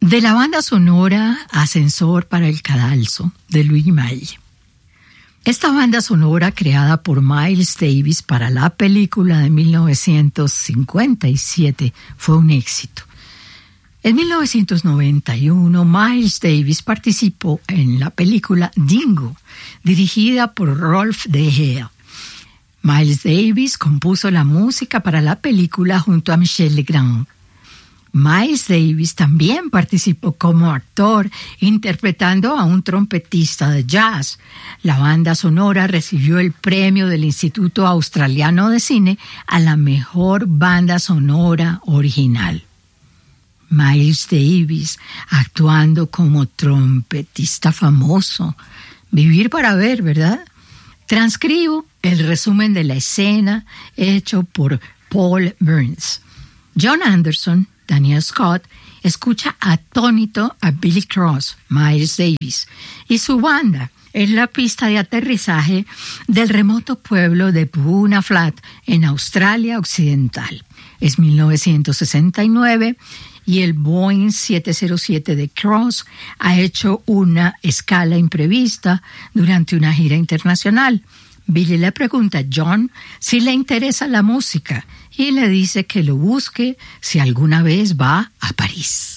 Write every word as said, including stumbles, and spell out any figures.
De la banda sonora Ascensor para el Cadalso, de Luigi Maggi. Esta banda sonora, creada por Miles Davis para la película de mil novecientos cincuenta y siete, fue un éxito. En mil novecientos noventa y uno, Miles Davis participó en la película Dingo, dirigida por Rolf de Geer. Miles Davis compuso la música para la película junto a Michel Legrand. Miles Davis también participó como actor interpretando a un trompetista de jazz. La banda sonora recibió el premio del Instituto Australiano de Cine a la mejor banda sonora original. Miles Davis actuando como trompetista famoso. Vivir para ver, ¿verdad? Transcribo el resumen de la escena hecho por Paul Burns. John Anderson, Daniel Scott, escucha atónito a Billy Cross, Miles Davis, y su banda en la pista de aterrizaje del remoto pueblo de Puna Flat, en Australia Occidental. Es mil novecientos sesenta y nueve y el Boeing siete cero siete de Cross ha hecho una escala imprevista durante una gira internacional. Billy le pregunta a John si le interesa la música y le dice que lo busque si alguna vez va a París.